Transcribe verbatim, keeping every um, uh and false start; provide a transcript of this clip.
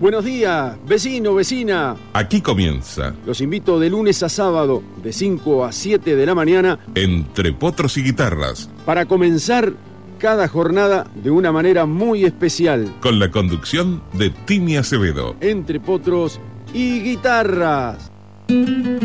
Buenos días, vecino, vecina. Aquí comienza. Los invito de lunes a sábado, de cinco a siete de la mañana, Entre Potros y Guitarras, para comenzar cada jornada de una manera muy especial. con la conducción de Timi Acevedo. Entre Potros y Guitarras.